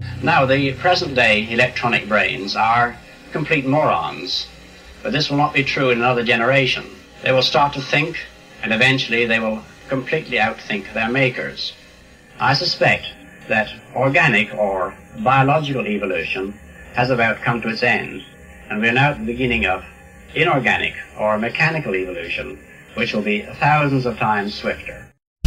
Now, the present-day electronic brains are complete morons, but this will not be true in another generation. They will start to think, and eventually they will completely outthink their makers. I suspect that organic or biological evolution has about come to its end, and we are now at the beginning of inorganic or mechanical evolution, which will be thousands of times swifter.